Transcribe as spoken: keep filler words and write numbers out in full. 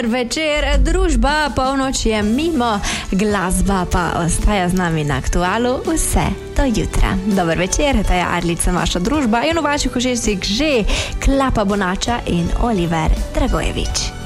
Večer, družba, polnoč je mimo, glasba pa ostaja z nami na Aktualu vse do jutra. Dober večer, ta je Adlica, vaša družba in v vaših ušesih že Klapa Bonača in Oliver Dragojevič.